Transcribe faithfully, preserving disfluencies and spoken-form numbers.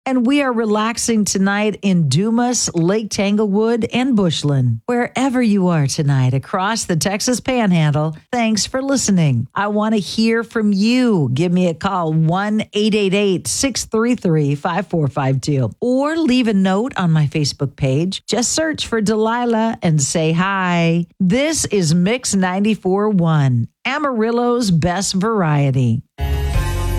And we are relaxing tonight in Dumas, Lake Tanglewood, and Bushland. Wherever you are tonight across the Texas Panhandle, thanks for listening. I want to hear from you. Give me a call, one eight eight eight, six three three, five four five two. Or leave a note on my Facebook page. Just search for Delilah and say hi. This is Mix ninety-four point one, Amarillo's best variety.